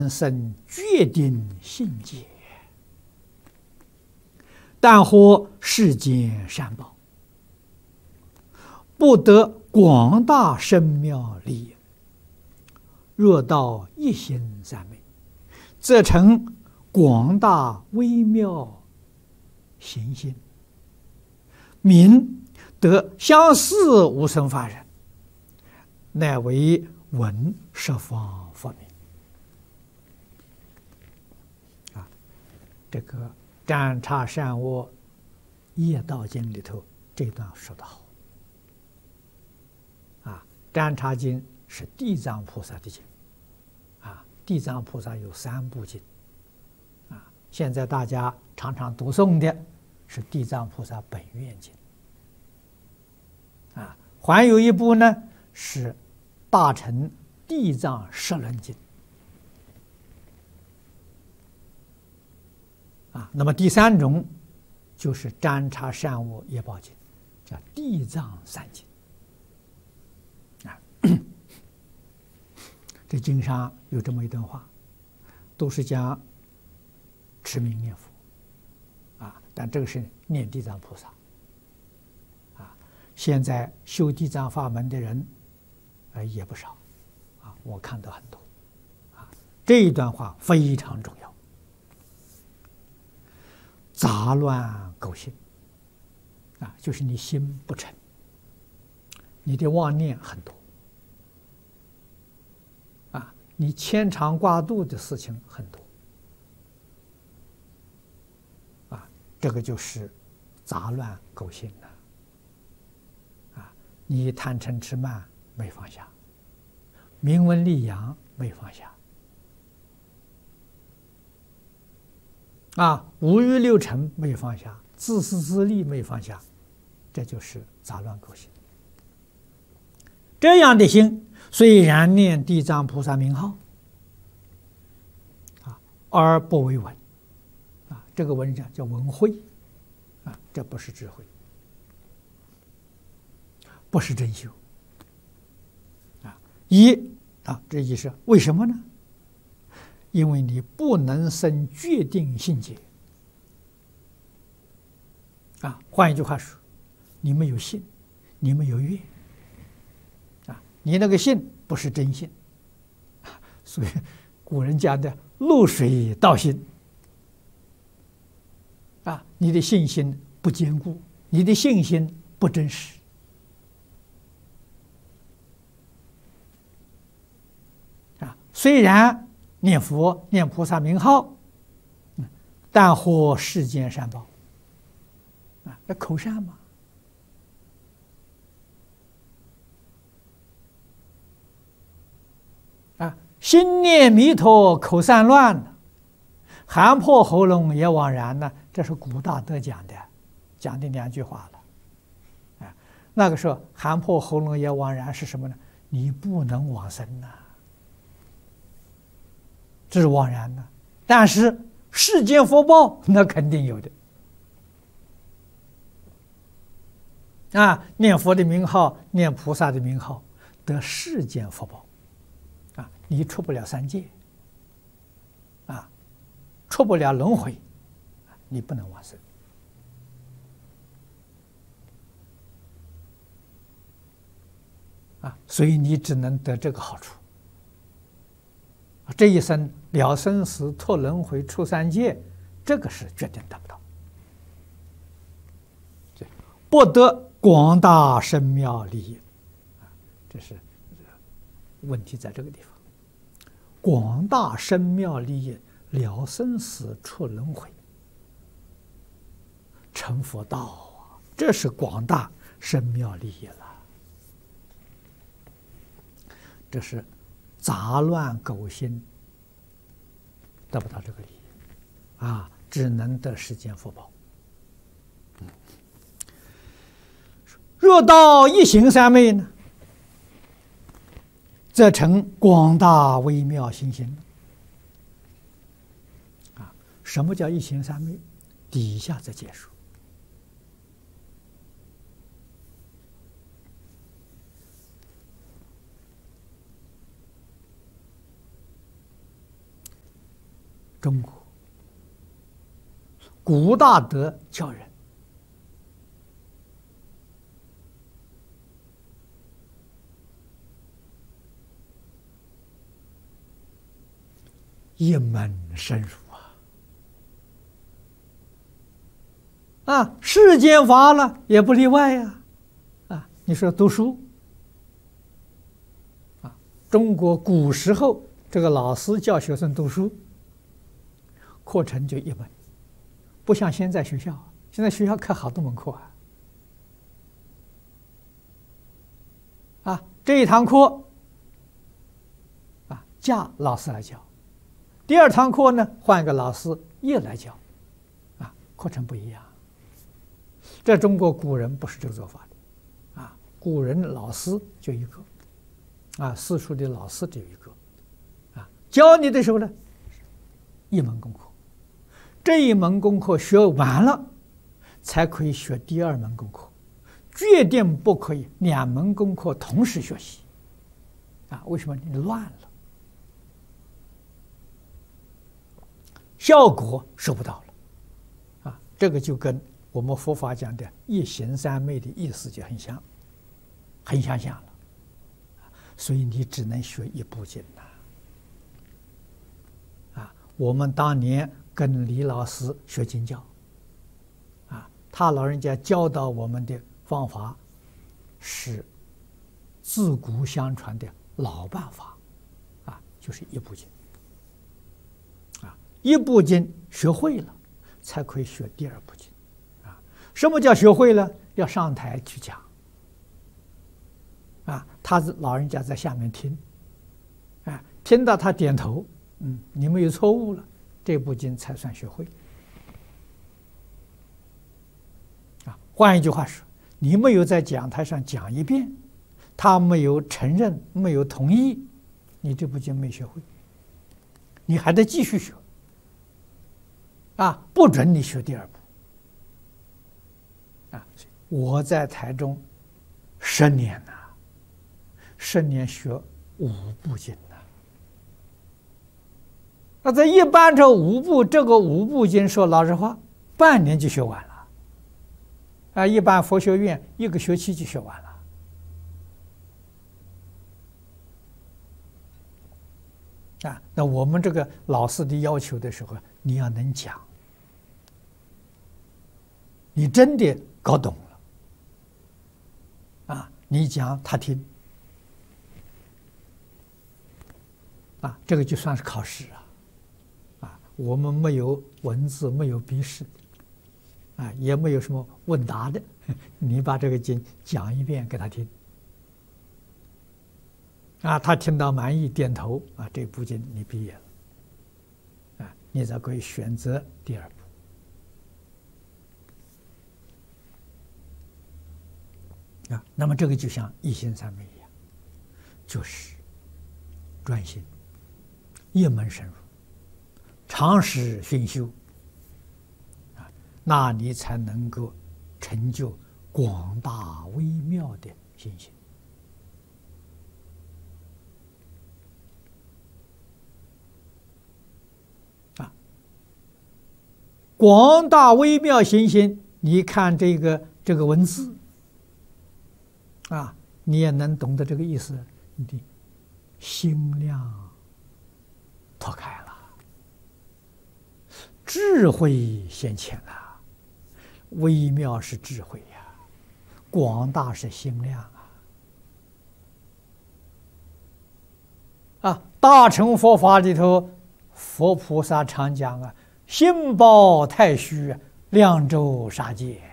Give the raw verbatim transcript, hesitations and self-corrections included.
生决定信解，但获世间善报，不得广大深妙利益。若到一心三昧，则成广大微妙行心，名得相似无生法忍，乃为闻十方佛名。啊，这个《占察善恶业道经》里头这段说得好。啊，《占察经》是地藏菩萨的经。啊，地藏菩萨有三部经。啊，现在大家常常读诵的是地藏菩萨本愿经。啊，还有一部呢是大乘地藏十轮经。啊，那么第三种就是占察善恶业报经，叫地藏三经。啊，这经上有这么一段话，都是讲持名念佛。啊，但这个是念地藏菩萨。啊，现在修地藏法门的人，呃，也不少。啊，我看到很多。啊，这一段话非常重要。杂乱垢心，啊，就是你心不诚，你的妄念很多，啊，你牵肠挂肚的事情很多，啊，这个就是杂乱垢心了，啊，你贪嗔痴慢没放下，名闻利养没放下。啊，五欲六尘没放下，自私自利没放下，这就是杂乱垢心。这样的心虽然念地藏菩萨名号，啊，而不为闻，啊，这个文章叫文慧，啊，这不是智慧，不是真修，啊，一啊，这一是为什么呢？因为你不能生决定信解。啊，换一句话说，你没有信，你没有愿。啊，你那个信不是真信，所以古人讲的露水道心。啊，你的信心不坚固，你的信心不真实。啊，虽然念佛念菩萨名号，但获世间善报。啊，那口善嘛。啊，心念弥陀，口散乱，喊破喉咙也枉然呢。这是古大德讲的，讲的两句话了。啊，那个时候喊破喉咙也枉然是什么呢？你不能往生呐。这是枉然的，但是世间福报那肯定有的。啊，念佛的名号，念菩萨的名号，得世间福报。啊，你出不了三界，啊，出不了轮回，你不能往生。啊，所以你只能得这个好处。这一生了生死、脱轮回、出三界，这个是绝对得不到。不得广大深妙利益，这是问题在这个地方。广大深妙利益，了生死、出轮回、成佛道啊，这是广大深妙利益了。这是杂乱垢心得不到这个利益，啊，只能得世间福报。嗯，若到一行三昧呢，则成广大微妙行心。啊，什么叫一行三昧？底下再解说。 中国古大德教人，一门深入啊！啊，世间法了也不例外呀！啊，你说读书啊，中国古时候这个老师教学生读书，课程就一门，不像现在学校，现在学校开好多门课啊！啊，这一堂课啊，架老师来教。第二堂课呢，换一个老师也来教，啊，课程不一样。这中国古人不是这个做法的，啊，古人老师就一个，啊，私塾的老师只有一个，啊，教你的时候呢，一门功课，这一门功课学完了，才可以学第二门功课，决定不可以两门功课同时学习，啊，为什么？你乱了。效果收不到了，啊，这个就跟我们佛法讲的一行三昧的意思就很像，很相像了。所以你只能学一部经呐。啊，我们当年跟李老师学经教，啊，他老人家教导我们的方法是自古相传的老办法，啊，就是一部经。一部经学会了，才可以学第二部经，啊，什么叫学会了？要上台去讲，啊，他老人家在下面听，啊，听到他点头，嗯，你没有错误了，这部经才算学会，啊，换一句话说，你没有在讲台上讲一遍，他没有承认，没有同意，你这部经没学会，你还得继续学。啊，不准你学第二部。啊，我在台中十年呐，十年学五部经呐。那在一般这五部，这个五部经说老实话，半年就学完了。啊，一般佛学院一个学期就学完了。啊，那我们这个老师的要求的时候，你要能讲。你真的搞懂了，啊，你讲他听，啊，这个就算是考试啊，啊，我们没有文字，没有笔试，啊，也没有什么问答的，你把这个经讲一遍给他听，啊，他听到满意点头，啊，这部经你毕业了，啊，你才可以选择第二步。啊，那么这个就像一心三昧一样，就是专心、一门深入、长时熏修，啊，那你才能够成就广大微妙的心性。啊，广大微妙心性，你看这个这个文字。啊，你也能懂得这个意思，你的心量拓开了，智慧显浅了。微妙是智慧呀，广大是心量啊！啊，大乘佛法里头，佛菩萨常讲啊，心包太虚，量周沙界。